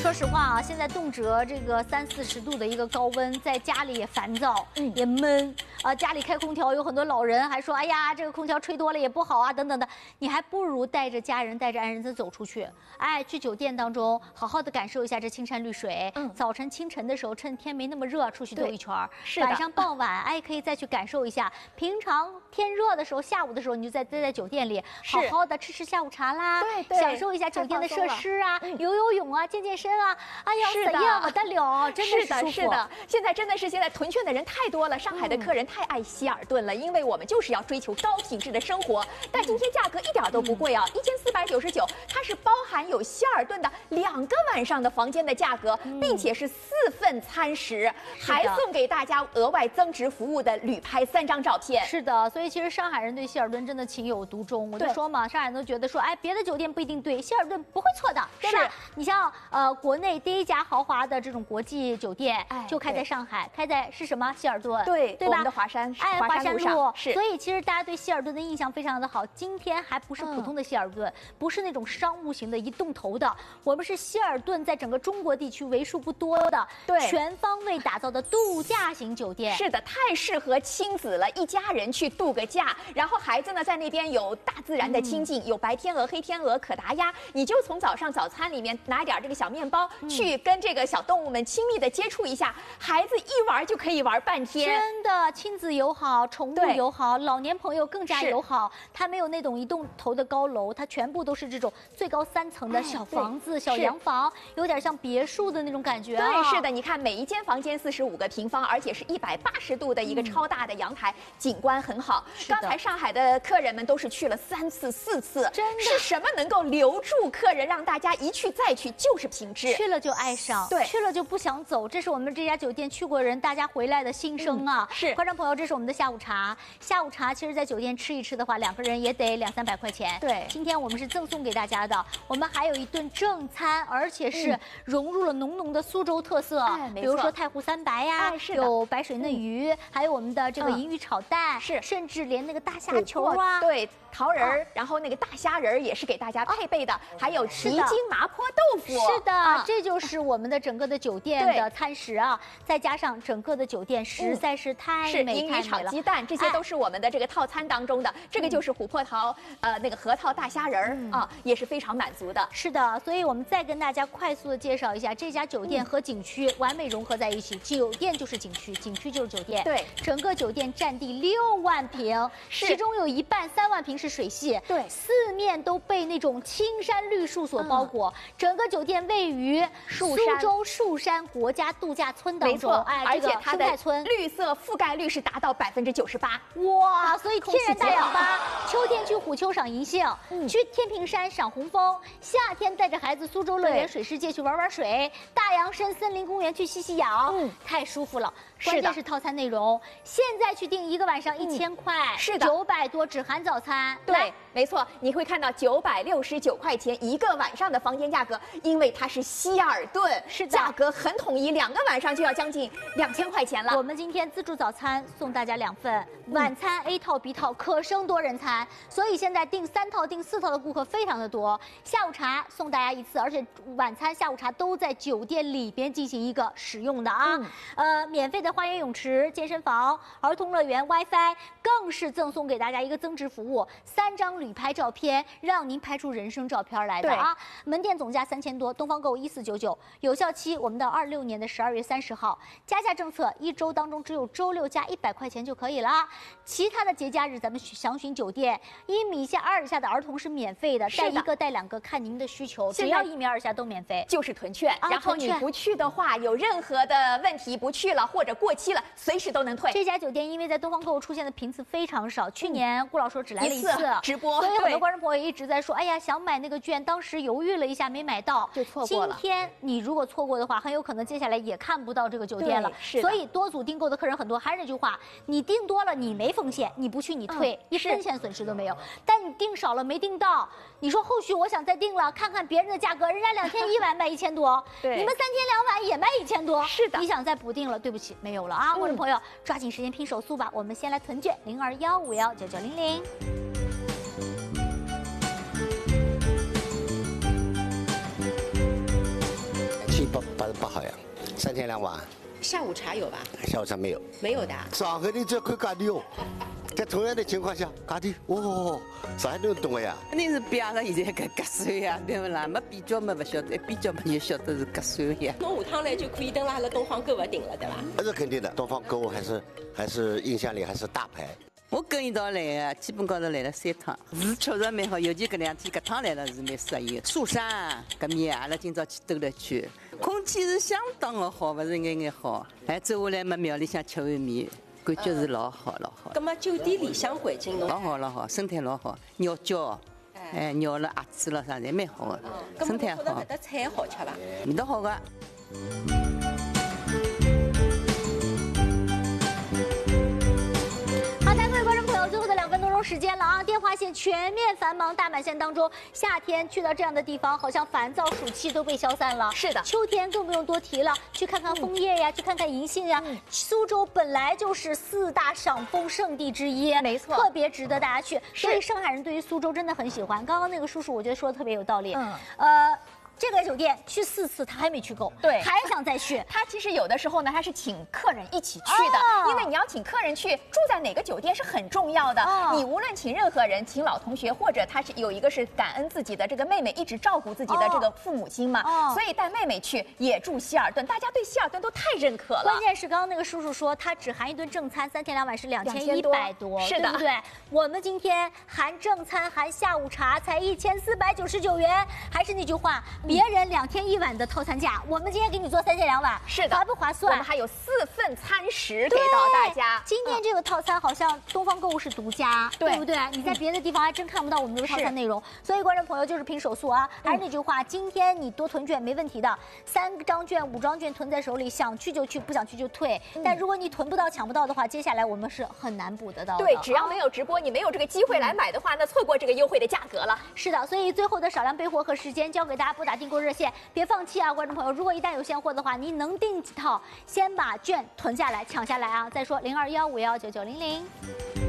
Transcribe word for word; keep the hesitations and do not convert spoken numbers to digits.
说实话啊，现在动辄这个三四十度的一个高温，在家里也烦躁，嗯，也闷啊。家里开空调，有很多老人还说，哎呀，这个空调吹多了也不好啊，等等的。你还不如带着家人、带着爱人走出去，哎，去酒店当中好好的感受一下这青山绿水。嗯，早晨清晨的时候，趁天没那么热，出去兜一圈。是晚上傍晚，哎，可以再去感受一下。平常天热的时候，下午的时候，你就在待在酒店里，好好的吃吃下午茶啦，对对，享受一下酒店的设施啊，游游泳啊，健健身啊，哎呀，怎样不得了，真的是舒服。 是的，现在真的是现在囤券的人太多了，上海的客人太爱希尔顿了，因为我们就是要追求高品质的生活。但今天价格一点都不贵啊，一千四百九十九，它是包含有希尔顿的两个晚上的房间的价格，并且是四份餐食，还送给大家额外增值服务的旅拍三张照片。 是的，所以其实上海人对希尔顿真的情有独钟。我就说嘛，上海人都觉得说，哎，别的酒店不一定对，希尔顿不会错的，对吧？你像呃国内第一家豪华的这种国际酒店，就开在上海，开在是什么希尔顿？ 对， 对吧？ 我们的华山， 哎，华山路是。 所以其实大家对希尔顿的印象非常的好。今天还不是普通的希尔顿，不是那种商务型的一栋头的，我们是希尔顿在整个中国地区为数不多的，对，全方位打造的度假型酒店。 是的，太适合亲子了，一家人去度个假，然后孩子呢在那边有大自然的亲近，嗯、有白天鹅、黑天鹅、可达鸭，你就从早上早餐里面拿点这个小面包，嗯、去跟这个小动物们亲密的接触一下，孩子一玩就可以玩半天。 真的，亲子友好，宠物友好，老年朋友更加友好。它没有那种一栋头的高楼，它全部都是这种最高三层的小房子、哎、小洋房，有点像别墅的那种感觉、啊。 对，是的，你看每一间房间四十五个平方，而且是一百八十度的一个超大的阳台，嗯、景观很好。刚才上海的客人们都是去了三次、四次，真的是什么能够留住客人，让大家一去再去，就是品质， 去了就爱上，对，去了就不想走。这是我们这家酒店去过人大家回来的心声啊！嗯、是，观众朋友，这是我们的下午茶。下午茶其实，在酒店吃一吃的话，两个人也得两三百块钱。对，今天我们是赠送给大家的。我们还有一顿正餐，而且是融入了浓浓的苏州特色，嗯、比如说太湖三白呀，哎、有白水嫩鱼，嗯、还有我们的这个银鱼炒蛋，是、嗯，甚至连那个大虾球啊， 对。桃仁儿，然后那个大虾仁儿也是给大家配备的，还有蹄筋麻婆豆腐。 是的，啊、这就是我们的整个的酒店的餐食啊，再加上整个的酒店实在是太美太美了。 是银鱼炒鸡蛋，这些都是我们的这个套餐当中的。哎、这个就是琥珀桃，呃，那个核桃大虾仁儿、嗯、啊，也是非常满足的。 是的，所以我们再跟大家快速的介绍一下这家酒店和景区完美融合在一起。酒店就是景区，景区就是酒店。对，整个酒店占地六万平，其中有一半三万平是水系，对，四面都被那种青山绿树所包裹。嗯、整个酒店位于苏州树山国家度假村当中， 哎，而且它的绿色覆盖率是达到百分之九十八。 哇，所以天然大氧吧，秋天去虎丘赏银杏，嗯、去天平山赏红枫，夏天带着孩子苏州乐园水世界去玩玩水，大洋参森林公园去吸吸氧，嗯、太舒服了。关键是套餐内容，现在去订一个晚上一千块，是的，九百多只含早餐。 对，没错，你会看到九百六十九块钱一个晚上的房间价格，因为它是希尔顿，是的，价格很统一，两个晚上就要将近两千块钱了。 我们今天自助早餐送大家两份，晚餐 A 套 B 套可生多人餐，所以现在订三套订四套的顾客非常的多。下午茶送大家一次，而且晚餐下午茶都在酒店里边进行一个使用的啊，嗯、呃，免费的花园泳池、健身房、儿童乐园 WiFi， 更是赠送给大家一个增值服务，三张旅拍照片，让您拍出人生照片来的啊！门店总价三千多，东方购一四九九，有效期我们到二六年的十二月三十号。加价政策一周当中只有周六加一百块钱就可以了，其他的节假日咱们详询酒店。一米以下、二以下的儿童是免费的，带一个带两个看您的需求，只要一米二以下都免费， 就是囤券。啊、然后你不去的话，有任何的问题不去了或者过期了，随时都能退。 这家酒店因为在东方购物出现的频次非常少，去年顾老师只来了一次直播， 所以很多观众朋友一直在说，哎呀，想买那个券，当时犹豫了一下没买到， 就错过了。 今天你如果错过的话，很有可能接下来也看不到这个酒店了。是，所以多组订购的客人很多。还是那句话，你订多了你没风险，你不去你退、嗯、一分钱损失都没有。但你订少了没订到，你说后续我想再订了，看看别人的价格，人家两天一晚卖一千多，对，你们三天两晚也卖一千多，是的。你想再补订了，对不起，没有了啊，观众、嗯、朋友，抓紧时间拼手速吧。我们先来囤券，零二幺五幺九九零零。 百八十八好像，三天两晚。 下午茶有吧？ 下午茶没有， 没有的。 上海你只要看价钿哦，在同样的情况下，价钿哦，上海都懂的呀。 肯定是比阿拉现在搿合算呀，对不啦？没比较嘛不晓得，比较嘛就晓得是合算呀。 侬下趟来就可以等阿拉东方购物订了，对吧？ 那是肯定的，东方购物还是还是印象里还是大牌。 我跟一道来啊，基本高头来了三趟，是确实蛮好，尤其搿两天搿趟来了是蛮适宜。蜀山搿面阿拉今朝去兜了圈，空气是相当的好，勿是眼眼好。还走下来嘛，庙里向吃碗面，感觉是老好老好。 葛末酒店里向环境侬老好老好，生态老好，鸟叫，哎，鸟了鸭子了啥侪蛮好的，生态好。 搿搭菜好吃伐？ 味道好个。 时间了啊！电话线全面繁忙，大满线当中，夏天去到这样的地方，好像烦躁暑气都被消散了。 是的， 秋天更不用多提了，去看看枫叶呀，嗯、去看看银杏呀。嗯、苏州本来就是四大赏枫圣地之一， 没错， 特别值得大家去。所以上海人对于苏州真的很喜欢。刚刚那个叔叔，我觉得说的特别有道理。嗯，呃。这个酒店去四次，他还没去够， 对， 还想再去。 他其实有的时候呢，他是请客人一起去的，哦、因为你要请客人去住在哪个酒店是很重要的。哦、你无论请任何人，请老同学，或者他是有一个是感恩自己的这个妹妹一直照顾自己的这个父母亲嘛，哦、所以带妹妹去也住希尔顿，大家对希尔顿都太认可了。 关键是刚刚那个叔叔说，他只含一顿正餐，三天两晚是两千一百多， 是的， 对不对？我们今天含正餐含下午茶才一千四百九十九元，还是那句话，别人两天一晚的套餐价，我们今天给你做三天两晚， 是的， 划不划算？ 我们还有四份餐食给到大家。 今天这个套餐好像东方购物是独家，对, 对不对？你在别的地方还真看不到我们这个套餐内容。所以观众朋友就是拼手速啊！还是那句话，今天你多囤券没问题的，三张券、五张券囤在手里，想去就去，不想去就退。嗯、但如果你囤不到、抢不到的话，接下来我们是很难补得到的。 对，只要没有直播，你没有这个机会来买的话，那错过这个优惠的价格了。 是的，所以最后的少量备货和时间交给大家拨打订购热线。别放弃啊，观众朋友！如果一旦有现货的话，您能订几套，先把券囤下来、抢下来啊！再说零二幺五幺九九零零。